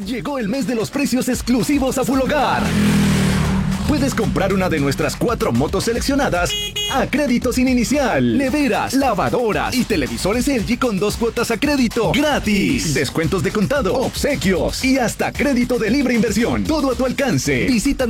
Llegó el mes de los precios exclusivos a Full Hogar. Puedes comprar una de nuestras 4 motos seleccionadas a crédito sin inicial. Neveras, lavadoras y televisores LG con 2 cuotas a crédito gratis. Descuentos de contado, obsequios y hasta crédito de libre inversión. Todo a tu alcance. Visita